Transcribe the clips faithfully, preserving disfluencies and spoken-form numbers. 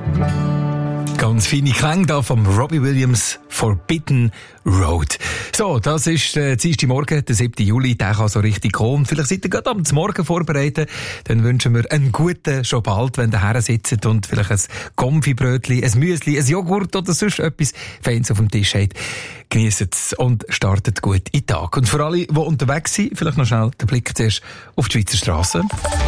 Ganz feine Klänge da vom Robbie Williams, Forbidden Road. So, das ist der dienstag Morgen, der siebten Juli. Der kann so richtig kommen. Vielleicht seid ihr gerade am Morgen vorbereitet. Dann wünschen wir einen guten schon bald, wenn ihr her sitzt und vielleicht ein Konfibrötchen, ein Müsli, ein Joghurt oder sonst etwas Feines auf dem Tisch habt. Genießt es und startet gut in den Tag. Und für alle, die unterwegs sind, vielleicht noch schnell den Blick zuerst auf die Schweizer Straße.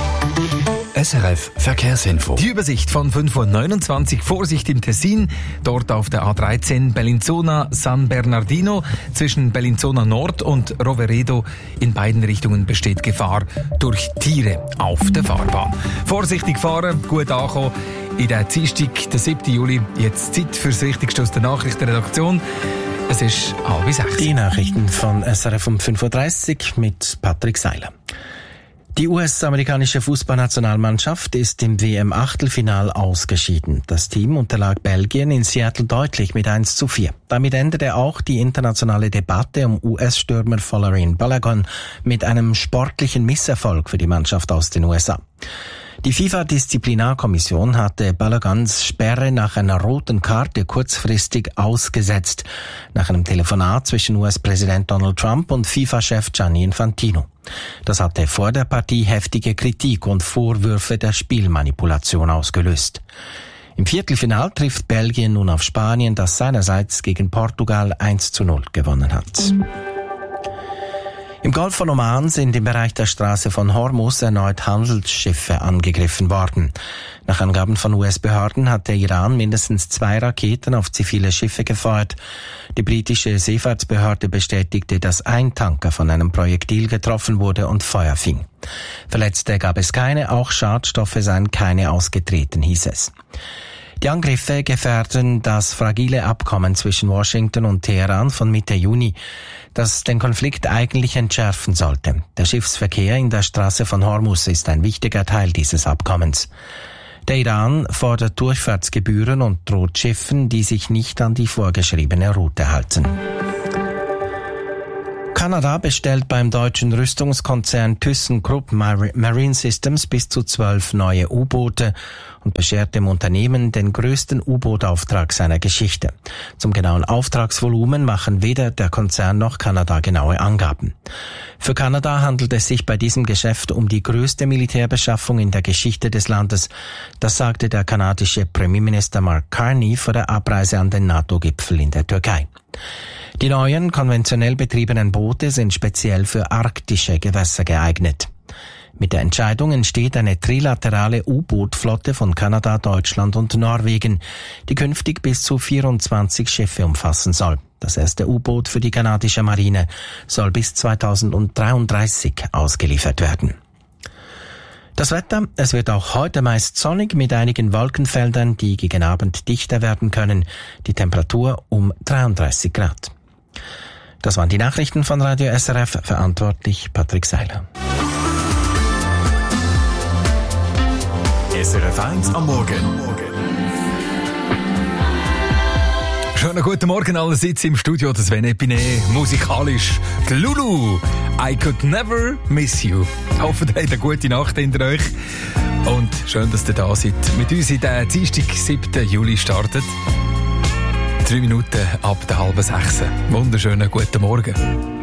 S R F Verkehrsinfo. Die Übersicht von fünf Uhr neunundzwanzig. Vorsicht im Tessin. Dort auf der A dreizehn Bellinzona San Bernardino. Zwischen Bellinzona Nord und Roveredo in beiden Richtungen besteht Gefahr durch Tiere auf der Fahrbahn. Vorsichtig fahren, gut ankommen. In der Dienstag, der siebten Juli. Jetzt Zeit für das Wichtigste aus der Nachrichtenredaktion. Es ist halb sechs. Die Nachrichten von S R F um fünf Uhr dreißig mit Patrick Seiler. Die U S-amerikanische Fußballnationalmannschaft ist im W M-Achtelfinal ausgeschieden. Das Team unterlag Belgien in Seattle deutlich mit eins zu vier. Damit endete auch die internationale Debatte um U S-Stürmer Folarin Balogun mit einem sportlichen Misserfolg für die Mannschaft aus den U S A. Die FIFA-Disziplinarkommission hatte Baloguns Sperre nach einer roten Karte kurzfristig ausgesetzt, nach einem Telefonat zwischen U S-Präsident Donald Trump und FIFA-Chef Gianni Infantino. Das hatte vor der Partie heftige Kritik und Vorwürfe der Spielmanipulation ausgelöst. Im Viertelfinal trifft Belgien nun auf Spanien, das seinerseits gegen Portugal eins zu null gewonnen hat. Im Golf von Oman sind im Bereich der Straße von Hormuz erneut Handelsschiffe angegriffen worden. Nach Angaben von U S-Behörden hat der Iran mindestens zwei Raketen auf zivile Schiffe gefeuert. Die britische Seefahrtsbehörde bestätigte, dass ein Tanker von einem Projektil getroffen wurde und Feuer fing. Verletzte gab es keine, auch Schadstoffe seien keine ausgetreten, hieß es. Die Angriffe gefährden das fragile Abkommen zwischen Washington und Teheran von Mitte Juni, das den Konflikt eigentlich entschärfen sollte. Der Schiffsverkehr in der Straße von Hormuz ist ein wichtiger Teil dieses Abkommens. Der Iran fordert Durchfahrtsgebühren und droht Schiffen, die sich nicht an die vorgeschriebene Route halten. Kanada bestellt beim deutschen Rüstungskonzern ThyssenKrupp Marine Systems bis zu zwölf neue U-Boote und beschert dem Unternehmen den größten U-Boot-Auftrag seiner Geschichte. Zum genauen Auftragsvolumen machen weder der Konzern noch Kanada genaue Angaben. Für Kanada handelt es sich bei diesem Geschäft um die größte Militärbeschaffung in der Geschichte des Landes. Das sagte der kanadische Premierminister Mark Carney vor der Abreise an den NATO-Gipfel in der Türkei. Die neuen, konventionell betriebenen Boote sind speziell für arktische Gewässer geeignet. Mit der Entscheidung entsteht eine trilaterale U-Boot-Flotte von Kanada, Deutschland und Norwegen, die künftig bis zu vierundzwanzig Schiffe umfassen soll. Das erste U-Boot für die kanadische Marine soll bis zweitausenddreiunddreißig ausgeliefert werden. Das Wetter, es wird auch heute meist sonnig mit einigen Wolkenfeldern, die gegen Abend dichter werden können. Die Temperatur um dreiunddreißig Grad. Das waren die Nachrichten von Radio S R F, verantwortlich Patrick Seiler. S R F eins am Morgen. Schönen guten Morgen allerseits im Studio, das Sven Epinet, musikalisch die Lulu. I could never miss you. Ich hoffe, ihr habt eine gute Nacht hinter euch. Und schön, dass ihr da seid. Mit uns in den Dienstag, siebten Juli startet. Drei Minuten ab der halben sechs. Wunderschönen guten Morgen.